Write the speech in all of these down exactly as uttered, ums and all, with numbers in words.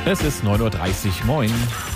Es ist neun Uhr dreißig. Moin.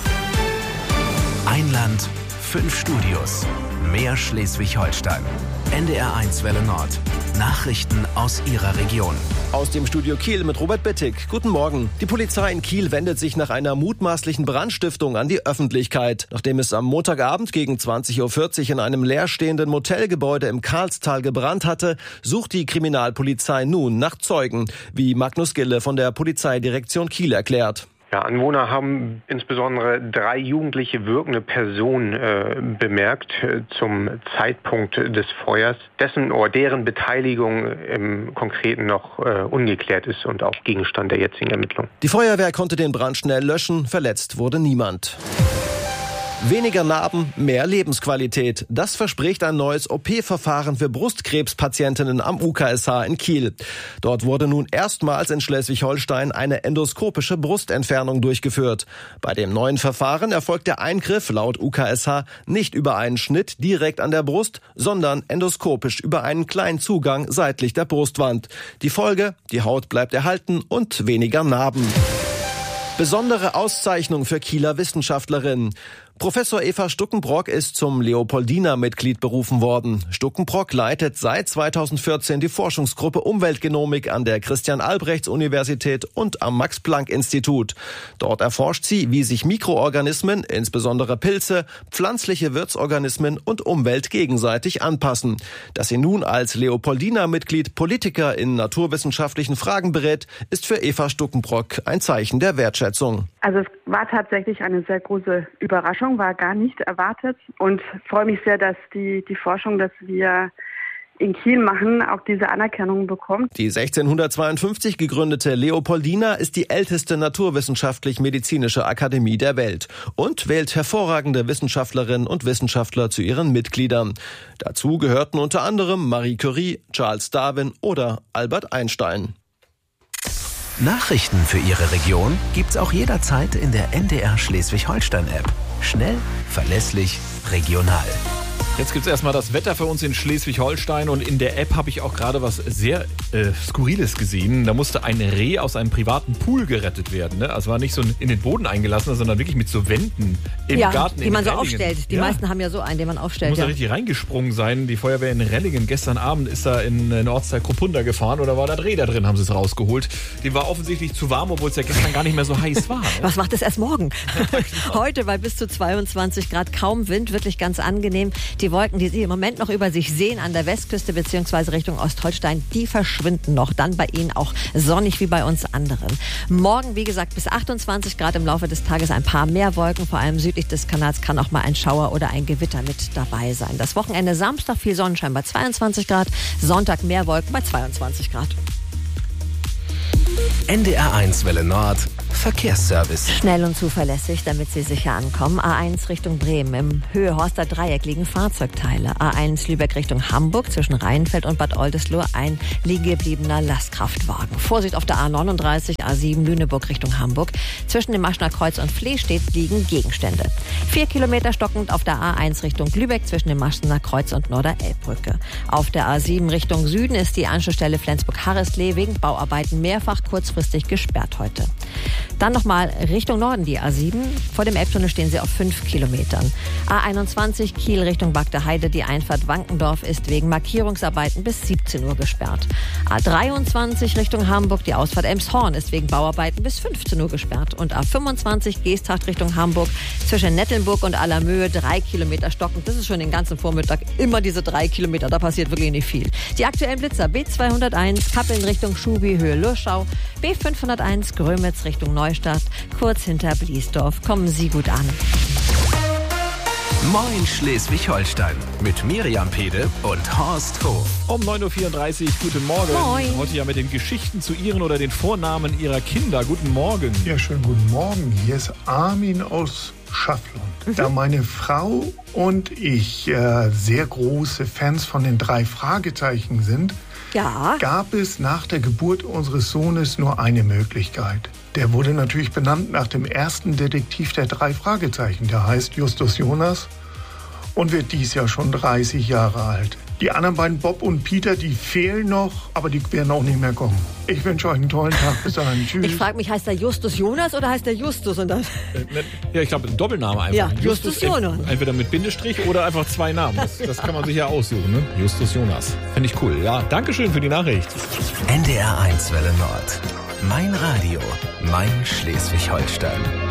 Ein Land, fünf Studios. Mehr Schleswig-Holstein. N D R eins Welle Nord. Nachrichten aus Ihrer Region. Aus dem Studio Kiel mit Robert Bittig. Guten Morgen. Die Polizei in Kiel wendet sich nach einer mutmaßlichen Brandstiftung an die Öffentlichkeit. Nachdem es am Montagabend gegen zwanzig Uhr vierzig in einem leerstehenden Motelgebäude im Karlstal gebrannt hatte, sucht die Kriminalpolizei nun nach Zeugen, wie Magnus Gille von der Polizeidirektion Kiel erklärt. Ja, Anwohner haben insbesondere drei jugendliche wirkende Personen äh, bemerkt äh, zum Zeitpunkt des Feuers, dessen oder deren Beteiligung im Konkreten noch äh, ungeklärt ist und auch Gegenstand der jetzigen Ermittlung. Die Feuerwehr konnte den Brand schnell löschen, verletzt wurde niemand. Weniger Narben, mehr Lebensqualität. Das verspricht ein neues O P-Verfahren für Brustkrebspatientinnen am U K S H in Kiel. Dort wurde nun erstmals in Schleswig-Holstein eine endoskopische Brustentfernung durchgeführt. Bei dem neuen Verfahren erfolgt der Eingriff laut U K S H nicht über einen Schnitt direkt an der Brust, sondern endoskopisch über einen kleinen Zugang seitlich der Brustwand. Die Folge: die Haut bleibt erhalten und weniger Narben. Besondere Auszeichnung für Kieler Wissenschaftlerinnen. Professor Eva Stuckenbrock ist zum Leopoldina-Mitglied berufen worden. Stuckenbrock leitet seit zweitausendvierzehn die Forschungsgruppe Umweltgenomik an der Christian-Albrechts-Universität und am Max-Planck-Institut. Dort erforscht sie, wie sich Mikroorganismen, insbesondere Pilze, pflanzliche Wirtsorganismen und Umwelt gegenseitig anpassen. Dass sie nun als Leopoldina-Mitglied Politiker in naturwissenschaftlichen Fragen berät, ist für Eva Stuckenbrock ein Zeichen der Wertschätzung. Also es war tatsächlich eine sehr große Überraschung, war gar nicht erwartet und freue mich sehr, dass die, die Forschung, dass wir in Kiel machen, auch diese Anerkennung bekommt. Die sechzehnhundertzweiundfünfzig gegründete Leopoldina ist die älteste naturwissenschaftlich-medizinische Akademie der Welt und wählt hervorragende Wissenschaftlerinnen und Wissenschaftler zu ihren Mitgliedern. Dazu gehörten unter anderem Marie Curie, Charles Darwin oder Albert Einstein. Nachrichten für Ihre Region gibt's auch jederzeit in der N D R Schleswig-Holstein-App. Schnell, verlässlich, regional. Jetzt gibt's erstmal das Wetter für uns in Schleswig-Holstein und in der App habe ich auch gerade was sehr äh, Skurriles gesehen. Da musste ein Reh aus einem privaten Pool gerettet werden. Ne? Also war nicht so in den Boden eingelassen, sondern wirklich mit so Wänden im ja, Garten. die in man so Rellingen. aufstellt. Die ja. meisten haben ja so einen, den man aufstellt. Muss ja da richtig reingesprungen sein. Die Feuerwehr in Rellingen gestern Abend ist da in den Ortsteil Kruppunda gefahren oder war da Dreh da drin, haben sie es rausgeholt. Die war offensichtlich zu warm, obwohl es ja gestern gar nicht mehr so heiß war. Ne? Was macht es erst morgen? Heute bei bis zu zweiundzwanzig Grad, kaum Wind, wirklich ganz angenehm. Die Wolken, die Sie im Moment noch über sich sehen an der Westküste bzw. Richtung Ostholstein, die verschwinden noch. Dann bei Ihnen auch sonnig wie bei uns anderen. Morgen, wie gesagt, bis achtundzwanzig Grad, im Laufe des Tages ein paar mehr Wolken. Vor allem südlich des Kanals kann auch mal ein Schauer oder ein Gewitter mit dabei sein. Das Wochenende Samstag viel Sonnenschein bei zweiundzwanzig Grad, Sonntag mehr Wolken bei zweiundzwanzig Grad. N D R eins Welle Nord. Verkehrsservice. Schnell und zuverlässig, damit Sie sicher ankommen. A eins Richtung Bremen. Im Höhe-Horster Dreieck liegen Fahrzeugteile. A eins Lübeck Richtung Hamburg. Zwischen Rheinfeld und Bad Oldesloe ein liegengebliebener Lastkraftwagen. Vorsicht auf der A neununddreißig, A sieben Lüneburg Richtung Hamburg. Zwischen dem Maschner Kreuz und Flehstedt liegen Gegenstände. Vier Kilometer stockend auf der A eins Richtung Lübeck zwischen dem Maschner Kreuz und Norderelbbrücke. Auf der A sieben Richtung Süden ist die Anschlussstelle Flensburg-Harreslee wegen Bauarbeiten mehrfach kurzfristig gesperrt heute. Dann nochmal Richtung Norden die A sieben. Vor dem Elbtunnel stehen sie auf fünf Kilometern. A einundzwanzig Kiel Richtung Bagder Heide. Die Einfahrt Wankendorf ist wegen Markierungsarbeiten bis siebzehn Uhr gesperrt. A dreiundzwanzig Richtung Hamburg. Die Ausfahrt Elmshorn ist wegen Bauarbeiten bis fünfzehn Uhr gesperrt. Und A fünfundzwanzig Geesthacht Richtung Hamburg. Zwischen Nettelnburg und Allermöhe drei Kilometer stockend. Das ist schon den ganzen Vormittag immer diese drei Kilometer. Da passiert wirklich nicht viel. Die aktuellen Blitzer: B zweihunderteins Kappeln Richtung Schubi, Höhe Lurschau. B fünfhunderteins Grömitz Richtung Neustadt, kurz hinter Bliesdorf. Kommen Sie gut an. Moin Schleswig-Holstein mit Miriam Pede und Horst Hof. Um neun Uhr vierunddreißig, guten Morgen. Moin. Heute ja mit den Geschichten zu Ihren oder den Vornamen Ihrer Kinder. Guten Morgen. Ja, schönen guten Morgen. Hier ist Armin aus Schafflund. Mhm. Da meine Frau und ich äh, sehr große Fans von den drei Fragezeichen sind, ja. gab es nach der Geburt unseres Sohnes nur eine Möglichkeit. Der wurde natürlich benannt nach dem ersten Detektiv der drei Fragezeichen. Der heißt Justus Jonas und wird dies Jahr schon dreißig Jahre alt. Die anderen beiden, Bob und Peter, die fehlen noch, aber die werden auch nicht mehr kommen. Ich wünsche euch einen tollen Tag. Bis dahin. Tschüss. Ich frage mich, heißt der Justus Jonas oder heißt der Justus? Und dann Ja, ich glaube, ein Doppelname einfach. Ja, Justus Jonas. Entweder mit Bindestrich oder einfach zwei Namen. Das, das kann man sich ja aussuchen, ne? Justus Jonas. Finde ich cool. Ja, Dankeschön für die Nachricht. N D R eins Welle Nord. Mein Radio. Mein Schleswig-Holstein.